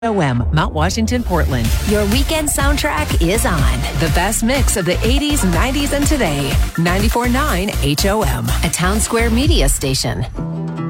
HOM, Mount Washington, Portland. Your weekend soundtrack is on. The best mix of the 80s, 90s, and today. 94.9 HOM. A Town Square media station.